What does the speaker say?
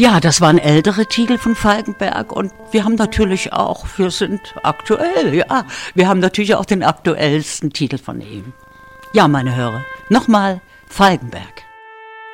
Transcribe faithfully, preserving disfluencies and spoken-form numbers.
Ja, das waren ältere Titel von Falkenberg und wir haben natürlich auch, wir sind aktuell, ja, wir haben natürlich auch den aktuellsten Titel von ihm. Ja, meine Hörer, nochmal Falkenberg.